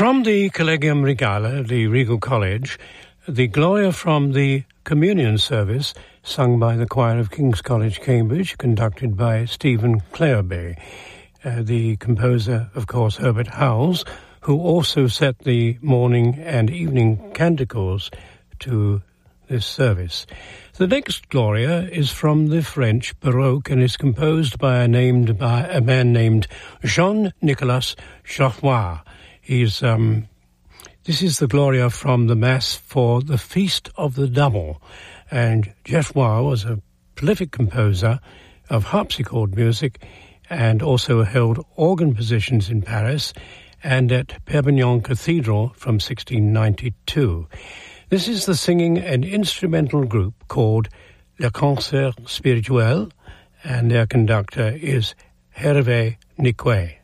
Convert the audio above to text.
From the Collegium Regale, the Regal College, the Gloria from the Communion Service, sung by the choir of King's College, Cambridge, conducted by Stephen Clairby. The composer, of course, Herbert Howells, who also set the morning and evening canticles to this service. The next Gloria is from the French Baroque and is composed by a man named Jean-Nicolas Geoffroy. This is the Gloria from the Mass for the Feast of the Double. And Geoffroy was a prolific composer of harpsichord music and also held organ positions in Paris and at Perpignan Cathedral from 1692. This is the singing and instrumental group called Le Concert Spirituel, and their conductor is Hervé Niquet.